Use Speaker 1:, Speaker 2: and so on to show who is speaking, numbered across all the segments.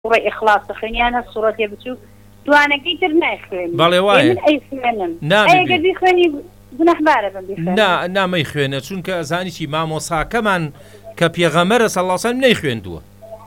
Speaker 1: سوڕی ئیخلاس خوێنیانە سوڕەتێ بچوو دوانەکەی تر نایخوێنی
Speaker 2: بەڵێ وایە
Speaker 1: من ئەی خوێنم ئەگەر بیخوێنی گوناحبارە بم
Speaker 2: نا نامەی خوێنە چونکە ئەزانی چی مامۆساکەمان کە پێغەمبەرە صلی الله علیه وسلم نەیخوێندووە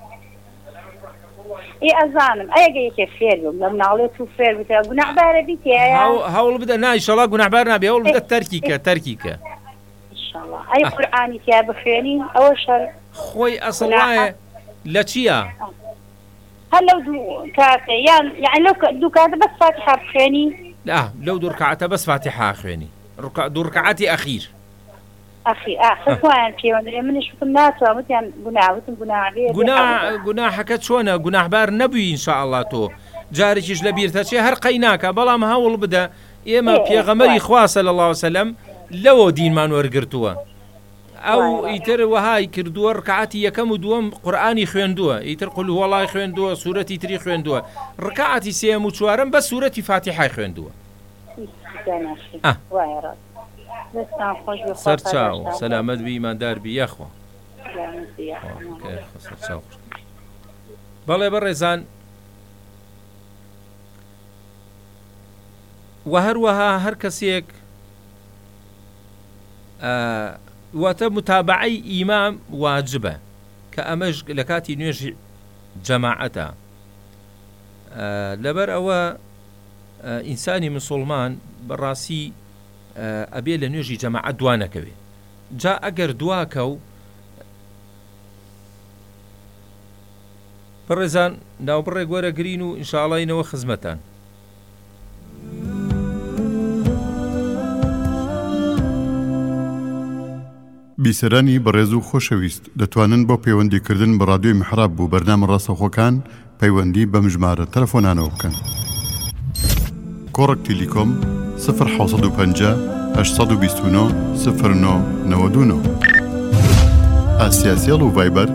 Speaker 1: ئەزانم ئەگە یەکێ فێر بم لە مناڵێت و فێر بکە گوناحبارە بیتێ
Speaker 2: هەوڵ بدە نا ئینشەڵا گوناحبار نابێ هەوڵ بدە تەرکیکە
Speaker 1: ئینشەڵا ئەی قورئانی تیا بخوێنین ئەوە شەر
Speaker 2: خۆی ئەسڵ وایە لە چییە
Speaker 1: هەر لەو دوو کاتە یان لەو دوو کاتە بەس فاتحە بخوێنی
Speaker 2: لەو دوو ڕکعەتە بەس فاتحە خوێنی دوو ڕکعەتی ئەخیر
Speaker 1: خۆیان پێوەندێ منیش وتم ناتوانم وتیان گوناوتم
Speaker 2: گوناحەکە چۆنە گوناحبار نەبووی ئینشاءڵڵا تۆ جارێکیش لە بیرتە چێ هەر قەی ناکە بەڵام هەوڵ بدە ئێمە پێغەمبەری خوا صلی الله علیه وسلم لەوە دینمان وەرگرتووە ئەو ئیتر وەهای کردووە ڕکعەتی یەکەم و دووەم قورئانی خوێندووە ئیتر قول هوەڵای خوێندووە سوورەتی تری خوێندووە ڕکعەتی سێم و چوارەم بە سوورەتی فاتحای خوێندووە سەرچاو سەلامەت بی ئیماندار بی یەخوا بەڵێ بەڕێزان و هەروەها هەر کەسێک واتە متابعەی ئیمام واجبە کە ئەمەش لە کاتی نوێژی جەماعەتە لەبەر ئەوە ئینسانی مسڵمان بەڕاستی ئەبێ لە نوێژی جەماعەت دوانەکەوێ جا ئەگەر دواکە و بەڕێزان ناوبڕێ گۆرە گرین و ئینشاءڵڵاینەوە خزمەتان
Speaker 3: بیسەرانی بەڕێز و خۆشەویست دەتوانن بۆ پەیوەندیکردن بە ڕادیۆی میحراب بوو بەرنامە ڕاستەوخۆکان پەیوەندی بەم ژمارە تەلەفۆنانەوە بکەن. کۆڕک تیلیکۆم 0 829 09 ئاسیاسیەڵ و ڤایبەر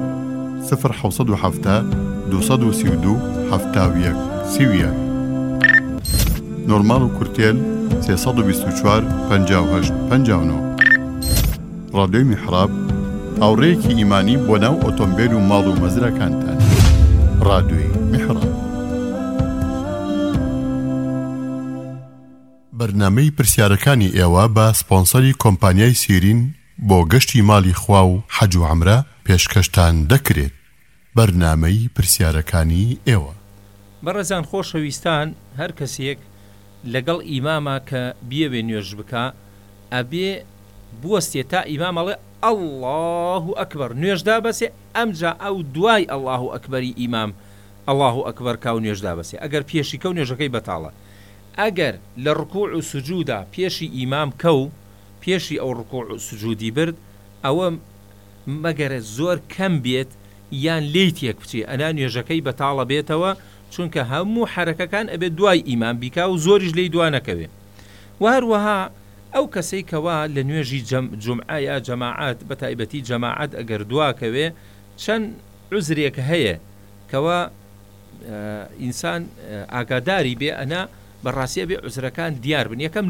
Speaker 3: 0 232 71 نۆرمال و کورتێل 324 58 59 ڕادیۆی میحراب هاوڕێیەکی ئیمانی بۆ ناو ئۆتۆمبیل و ماڵ و مەزرەکانتان. ڕادیۆی میحراب. بەرنامەی پرسیارەکانی ئێوە بە سپۆنسەری کۆمپانیای سیرین بۆ گەشتی ماڵی خوا و حەج و عەمرە پێشکەشتان دەکرێت. بەرنامەی پرسیارەکانی ئێوە.
Speaker 2: بەڕێزان خۆشەویستان هەر کەسێک لەگەڵ ئیمامە کە بیەوێ نوێژ بکە ئەبێ بوەستێ تا ئیمامەڵێ ئەڵڵاهو ئەکبەر نوێژدا بەسێ ئەمجا ئەو دوای ئەڵڵاهو ئەکبەری ئیمام ئەڵڵاهو ئەکبەر کا و نوێژدا بەسێ ئەگەر پێشی کە و نوێژەکەی بەتاڵە ئەگەر لە ڕکوع و سجوودا پێشی ئیمام کە و پێشی ئەو ڕکوع و سجوودی برد ئەوە مەگەرە زۆر کەم بێت یان لێی تێک بچێ ئەنا نوێژەکەی بەتاڵە بێتەوە چونکە هەموو حرەکەکان ئەبێت دوای ئیمام بیکا و زۆریش لێی دوانەکەوێ و هەروەها ئەو کەسەی کەوا لە نوێژی جومعە یا جەماعەت بە تایبەتی جەماعەت ئەگەر دواکەوێ چەند عوزرێک هەیە کەوا ئینسان ئاگاداری بێ ئەنا بەڕاستیە بێ عوزرەکان دیار بن. یەکەم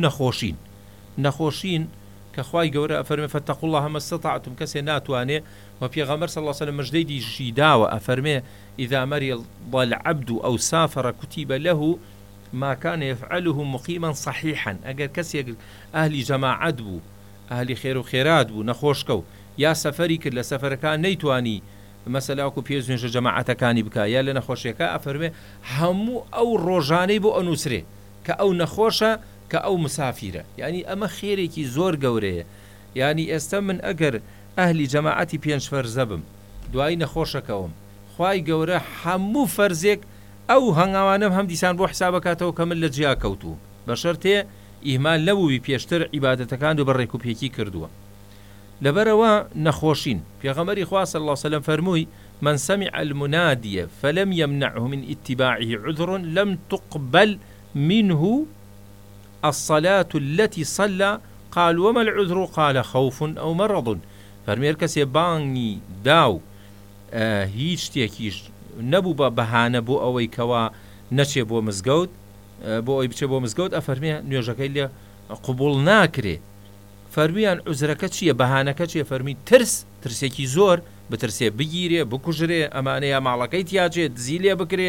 Speaker 2: نەخۆشین کە خوای گەورە ئەفەرمێ فەتەقوا الله ما استطعتم کەسێ ناتوانێ و پێغەمبەر صلی الله علیه وسلم مژدەی دیشی داوە ئەفەرمێ إذا مرض العبد أو سافر كتب له ما كان يفعله مقيما صحيحا. ئەگەر کەسێک ئەهلی جەماعەت بوو ئەهلی خێر و خێرات بوو نەخۆشکە و یا سەفەری کرد لە سەفەرەکان نەیتوانی مەسەلا وەکو پێش نوێژە جەماعەتەکانی بکە یا لە نەخۆشیەکە ئەفەرمێ هەموو ئەو ڕۆژانەی بۆ ئەنووسرێ کە ئەو نەخۆشە کە ئەو مسافیرە. یعنی ئەمە خێرێکی زۆر گەورەیە. یعنی ئێستا من ئەگەر ئەهلی جەماعەتی 5 فەرزە بم دوای نەخۆشەکەوم خوای گەورە هەموو فەرزێک ئەو هەنگاوانم هەم دیسان بۆ حسابەکاتەوە کە من لە جیا کەوتوو بە شەرتێ ئیهمال نەبووی پێشتر عیبادەتەکان و بەڕێک و پێکی کردووە. لەبەرەوە نەخۆشین پێغەمبەری خوا صلی الله علیه وسلم فەرمووی من سمع المنادي فلم يمنعه من اتباعه عذر لم تقبل منه الصلاة التي صلى قال وما العذر قال خوف أو مرض. فەرمێ کەسێ بانگی داو هیچ شتێکیش نەبوو بە بەهانە بۆ ئەوەی کەوا نەچێ بۆ مزگەوت بۆ ئەوی بچێ بۆ مزگەوت ئەفەرمێ نوێژەکەی لێ قبول ناکرێ. فەرمیان عوزرەکە چییە بەهانەکە چیە؟ فەرمی ترسێکی زۆر بترسێ بگیرێ بکوژرێ ئەمانەیە ماڵەکەی تیاجێت دزی لێ بکرێ